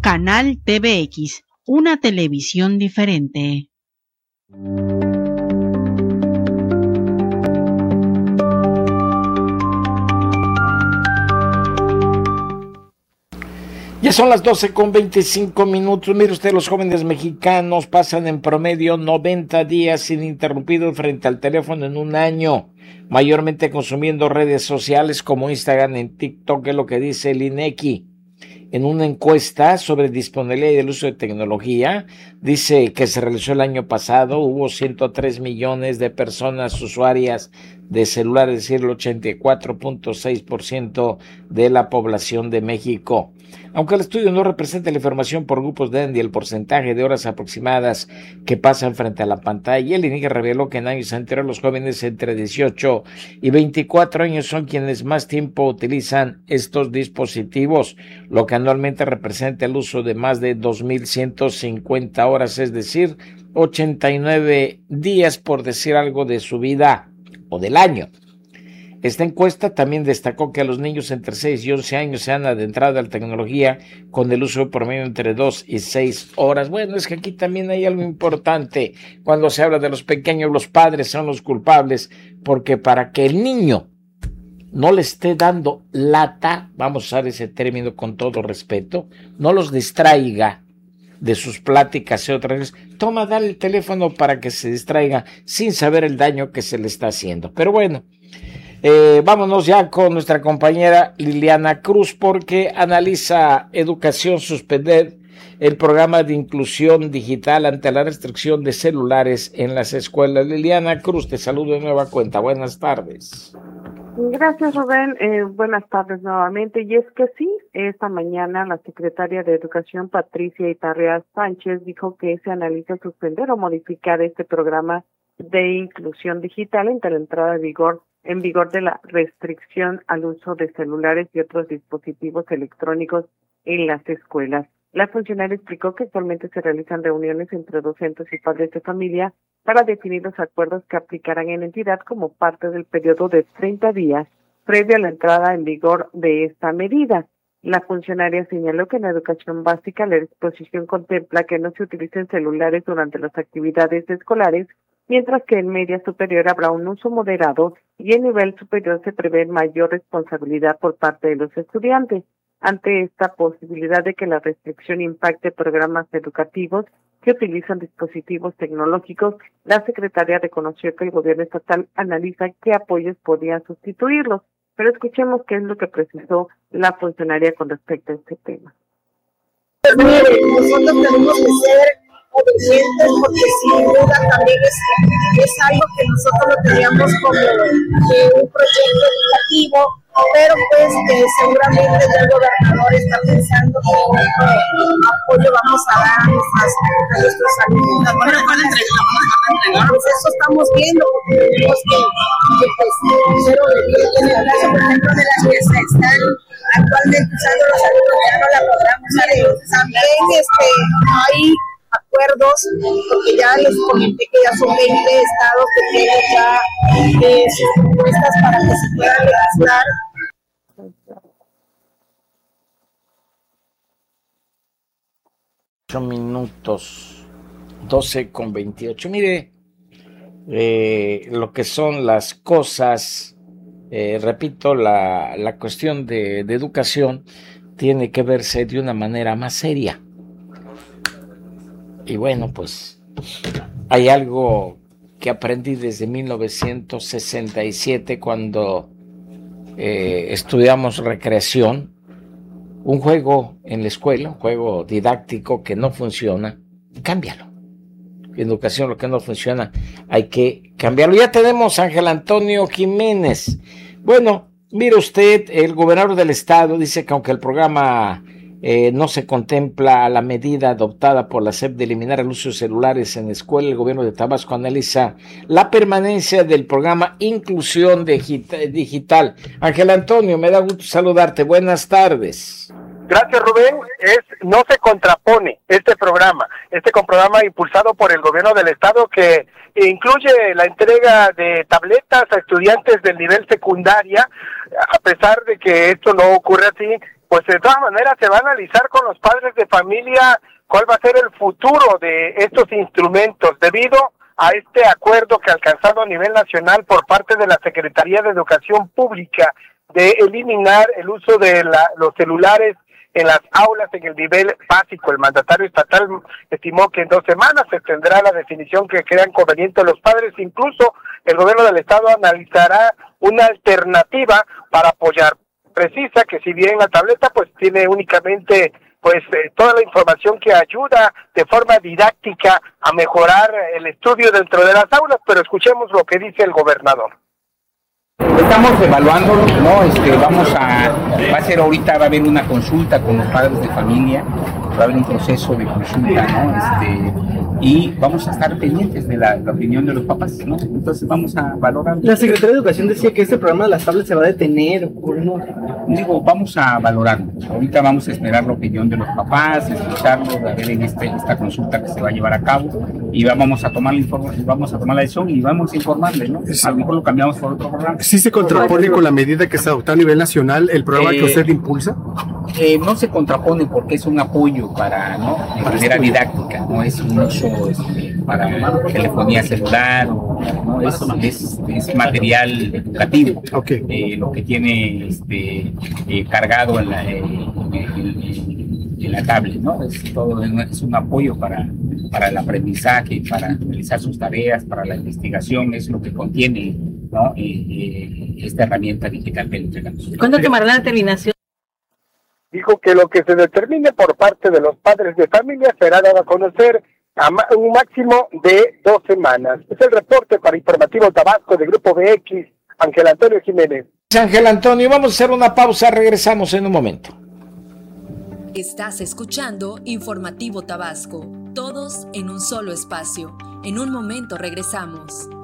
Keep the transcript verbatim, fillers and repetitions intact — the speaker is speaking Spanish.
Canal T V X, una televisión diferente. Ya son las doce con veinticinco minutos. Mire usted, los jóvenes mexicanos pasan en promedio noventa días ininterrumpidos frente al teléfono en un año, mayormente consumiendo redes sociales como Instagram y TikTok, es lo que dice el INEGI. En una encuesta sobre disponibilidad y el uso de tecnología, dice que se realizó el año pasado, hubo ciento tres millones de personas usuarias de celular, es decir, el ochenta y cuatro punto seis por ciento de la población de México. Aunque el estudio no representa la información por grupos de edad y el porcentaje de horas aproximadas que pasan frente a la pantalla, el INEGI reveló que en años anteriores los jóvenes entre dieciocho y veinticuatro años son quienes más tiempo utilizan estos dispositivos, lo que anualmente representa el uso de más de dos mil ciento cincuenta horas, es decir, ochenta y nueve días, por decir algo, de su vida o del año. Esta encuesta también destacó que a los niños entre seis y once años se han adentrado a la tecnología con el uso de promedio entre dos y seis horas. Bueno, es que aquí también hay algo importante. Cuando se habla de los pequeños, los padres son los culpables, porque para que el niño no le esté dando lata, vamos a usar ese término con todo respeto, no los distraiga de sus pláticas y otras veces, toma, dale el teléfono para que se distraiga sin saber el daño que se le está haciendo. Pero bueno, Eh, vámonos ya con nuestra compañera Liliana Cruz, porque analiza Educación suspender el programa de inclusión digital ante la restricción de celulares en las escuelas. Liliana Cruz, te saludo de nueva cuenta. Buenas tardes. Gracias, Rubén. Eh, buenas tardes nuevamente. Y es que sí, esta mañana la secretaria de Educación, Patricia Itarrea Sánchez, dijo que se analiza suspender o modificar este programa de inclusión digital ante la entrada de vigor en vigor de la restricción al uso de celulares y otros dispositivos electrónicos en las escuelas. La funcionaria explicó que actualmente se realizan reuniones entre docentes y padres de familia para definir los acuerdos que aplicarán en entidad como parte del periodo de treinta días previo a la entrada en vigor de esta medida. La funcionaria señaló que en la educación básica la disposición contempla que no se utilicen celulares durante las actividades escolares, mientras que en media superior habrá un uso moderado y en nivel superior se prevé mayor responsabilidad por parte de los estudiantes. Ante esta posibilidad de que la restricción impacte programas educativos que utilizan dispositivos tecnológicos, la secretaria reconoció que el gobierno estatal analiza qué apoyos podían sustituirlos. Pero escuchemos qué es lo que precisó la funcionaria con respecto a este tema. Pues mire, nosotros tenemos que ser obedientes, porque sin duda también es, es algo que nosotros lo teníamos como eh, un proyecto educativo, pero pues eh, seguramente ya el gobernador está pensando que eh, apoyo vamos a dar a, nuestras, a nuestros alumnos. Bueno, ¿cuál entrega? Pues eso estamos viendo, porque tenemos que, que pues, ser obedientes. En el caso, por ejemplo, de las que se están actualmente usando los alumnos, ya no la podrán usar ellos. También este, hay acuerdos, porque ya les comenté que ya son veinte estados que tienen ya eh, sus propuestas para que se puedan legislar. ocho minutos, doce con veintiocho. Mire, eh, lo que son las cosas, eh, repito, la, la cuestión de, de educación tiene que verse de una manera más seria. Y bueno, pues hay algo que aprendí desde mil novecientos sesenta y siete, cuando eh, estudiamos recreación, un juego en la escuela, un juego didáctico que no funciona, cámbialo. En educación lo que no funciona hay que cambiarlo. Ya tenemos a Ángel Antonio Jiménez. Bueno, mire usted, el gobernador del estado dice que aunque el programa Eh, no se contempla la medida adoptada por la S E P de eliminar el uso de celulares en la escuela, el gobierno de Tabasco analiza la permanencia del programa Inclusión Digital. Ángel Antonio, me da gusto saludarte. Buenas tardes. Gracias, Rubén. Es, no se contrapone este programa, este programa impulsado por el gobierno del estado, que incluye la entrega de tabletas a estudiantes del nivel secundaria. A pesar de que esto no ocurre así, pues de todas maneras se va a analizar con los padres de familia cuál va a ser el futuro de estos instrumentos debido a este acuerdo que ha alcanzado a nivel nacional por parte de la Secretaría de Educación Pública de eliminar el uso de la, los celulares en las aulas en el nivel básico. El mandatario estatal estimó que en dos semanas se tendrá la definición que crean conveniente los padres. Incluso el gobierno del estado analizará una alternativa para apoyar. Precisa que si bien la tableta pues tiene únicamente pues eh, toda la información que ayuda de forma didáctica a mejorar el estudio dentro de las aulas, pero escuchemos lo que dice el gobernador. Estamos evaluándolo, ¿no? Este, vamos a, va a ser ahorita, va a haber una consulta con los padres de familia, va a haber un proceso de consulta, ¿no? Este, y vamos a estar pendientes de la, la opinión de los papás, ¿no? Entonces vamos a valorar. La Secretaría de Educación decía que este programa de las tablets se va a detener, ¿o no? Digo, vamos a valorarlo. Ahorita vamos a esperar la opinión de los papás, escucharlos, a ver en este, esta consulta que se va a llevar a cabo, y vamos a tomar la información, vamos a tomar la decisión y vamos a informarles, ¿no? A lo mejor lo cambiamos por otro programa. ¿Sí se contrapone con la medida que se adoptó a nivel nacional, el programa eh, que usted impulsa? Eh, no se contrapone porque es un apoyo para, ¿no? De manera didáctica, no es un uso este, para telefonía celular, o, ¿no? es, es, es material educativo. Okay. Eh, lo que tiene este, eh, cargado en la, eh, en, en, en la tablet, ¿no? Es, todo, es un apoyo para, para el aprendizaje, para realizar sus tareas, para la investigación, es lo que contiene, ¿no? Eh, eh, esta herramienta digital que le entregamos. ¿Cuándo tomará la determinación? Dijo que lo que se determine por parte de los padres de familia será dado a conocer a un máximo de dos semanas. Es el reporte para Informativo Tabasco de Grupo B X, Ángel Antonio Jiménez. Ángel Antonio, vamos a hacer una pausa, regresamos en un momento. Estás escuchando Informativo Tabasco, todos en un solo espacio. En un momento regresamos.